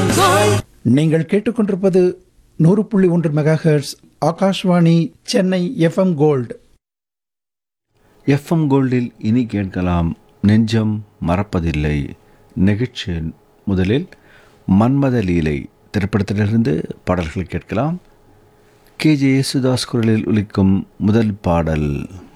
நீங்கள் கேட்டுக்கொண்டிருப்பது 100.1 megahertz Akashvani Chennai FM gold. FM கோல்டில் இனி கேட்கலாம் நெஞ்சம் மறப்பதில்லை நிகழ்ச்சி. முதலில் மன்மத லீலை திரைப்படத்திலிருந்து பாடல்கள் கேட்கலாம். KJ யேசுதாஸ் குரலில் ஒலிக்கும் முதல் பாடல்.